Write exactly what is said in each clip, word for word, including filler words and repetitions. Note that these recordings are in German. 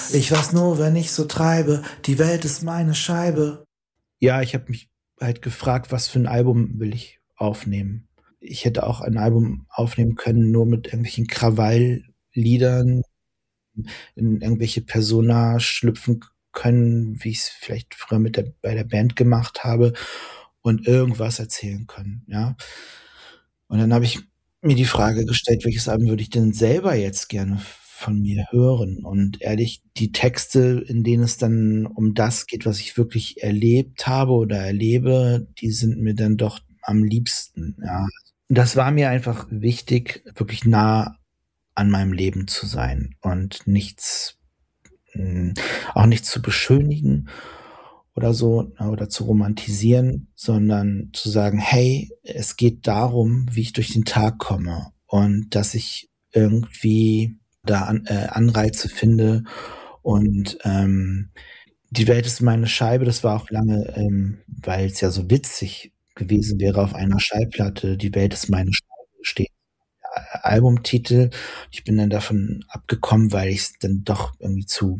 Ich weiß nur, wenn ich so treibe, die Welt ist meine Scheibe. Ja, ich habe mich halt gefragt, was für 'n Album will ich aufnehmen? Ich hätte auch ein Album aufnehmen können, nur mit irgendwelchen Krawallliedern, in irgendwelche Persona schlüpfen k können, wie ich's vielleicht früher mit der bei der Band gemacht habe und irgendwas erzählen können, ja? Und dann habe ich mir die Frage gestellt: „Welches Album würde ich denn selber jetzt gerne von mir hören?“ Und ehrlich, die Texte, in denen es dann um das geht, was ich wirklich erlebt habe oder erlebe, die sind mir dann doch am liebsten, ja. Das war mir einfach wichtig, wirklich nah an meinem Leben zu sein und nichts hm, auch nichts zu beschönigen oder so oder zu romantisieren, sondern zu sagen: „Hey, es geht darum, wie ich durch den Tag komme und dass ich irgendwie da An äh, Anreize finde und, ähm, die Welt ist meine Scheibe.“ Das war auch lange, ähm, weil's ja so witzig gewesen wäre auf einer Schallplatte, „Die Welt ist meine Scheibe“ steht A Albumtitel. Ich bin dann davon abgekommen, weil ich's dann doch irgendwie zu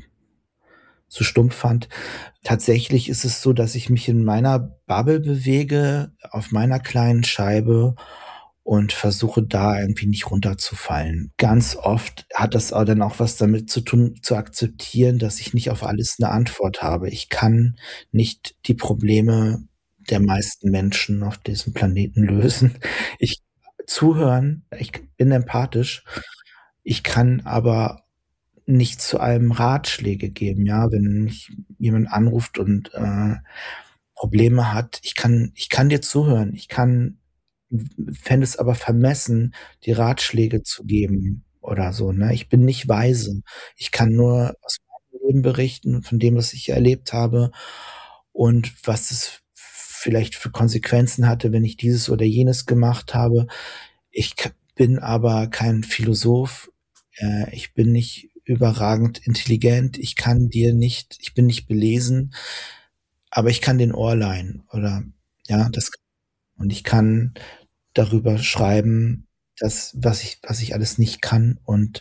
zu stumpf fand. Tatsächlich ist es so, dass ich mich in meiner Bubble bewege, auf meiner kleinen Scheibe und versuche, da irgendwie nicht runterzufallen. Ganz oft hat das aber dann auch was damit zu tun, zu akzeptieren, dass ich nicht auf alles 'ne Antwort habe. Ich kann nicht die Probleme der meisten Menschen auf diesem Planeten lösen. Ich zuhören, ich k bin empathisch. Ich kann aber nicht zu allem Ratschläge geben, ja? Wenn mich jemand anruft und, äh, Probleme hat, ich kann ich kann dir zuhören. Ich kann f fände es aber vermessen, dir Ratschläge zu geben oder so, ne? Ich bin nicht weise. Ich kann nur aus meinem Leben berichten, von dem, was ich erlebt habe und was es v vielleicht für Konsequenzen hatte, wenn ich dieses oder jenes gemacht habe. Ich k bin aber kein Philosoph. Äh, ich bin nicht überragend intelligent. Ich kann dir nicht ich bin nicht belesen, aber ich kann dir 'n Ohr leihen oder ja, das k und ich kann darüber schreiben, dass was ich was ich alles nicht kann und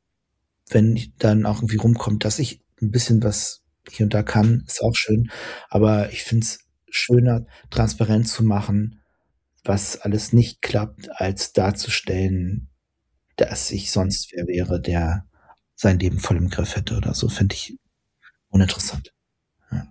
wenn ich dann auch irgendwie rumkommt, dass ich 'n bisschen was hier und da kann, ist auch schön. Aber ich finde es schöner, transparent zu machen, was alles nicht klappt, als darzustellen, dass ich sonst wer wäre, der sein Leben voll im Griff hätte oder so, finde ich uninteressant, ja.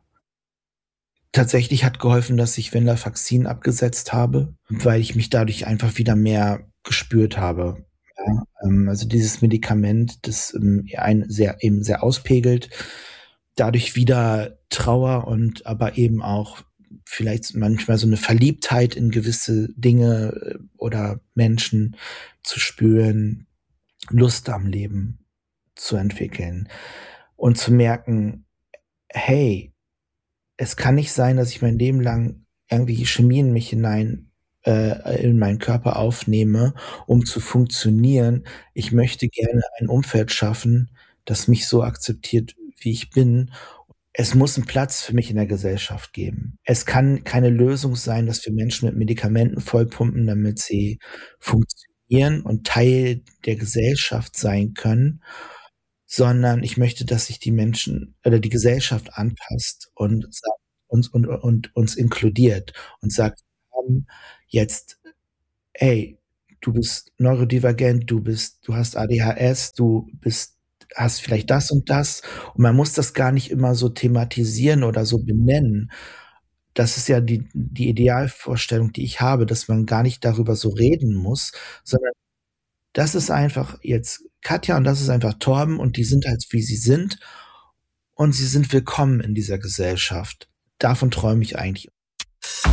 Tatsächlich hat geholfen, dass ich Venlafaxin abgesetzt habe, weil ich mich dadurch einfach wieder mehr gespürt habe, ja? Ähm, also, dieses Medikament, das, ähm, einen sehr eben sehr auspegelt, dadurch wieder Trauer und aber eben auch vielleicht manchmal so 'ne Verliebtheit in gewisse Dinge, äh, oder Menschen zu spüren, Lust am Leben zu entwickeln und zu merken: „Hey, es kann nicht sein, dass ich mein Leben lang irgendwie Chemie in mich hinein äh, in meinen Körper aufnehme, um zu funktionieren. Ich möchte gerne ein Umfeld schaffen, das mich so akzeptiert, wie ich bin. Es muss 'n Platz für mich in der Gesellschaft geben. Es kann keine Lösung sein, dass wir Menschen mit Medikamenten vollpumpen, damit sie funktionieren und Teil der Gesellschaft sein können, sondern ich möchte, dass sich die Menschen oder die Gesellschaft anpasst und sagt uns und und uns inkludiert und sagt: „Wir haben jetzt hey, du bist neurodivergent, du bist du hast ADHS, du bist hast vielleicht das und das.“ Und man muss das gar nicht immer so thematisieren oder so benennen. Das ist ja die die Idealvorstellung, die ich habe, dass man gar nicht darüber so reden muss, sondern das ist einfach jetzt Katja und das ist einfach Torben und die sind halt, wie sie sind und sie sind willkommen in dieser Gesellschaft. Davon träume ich eigentlich.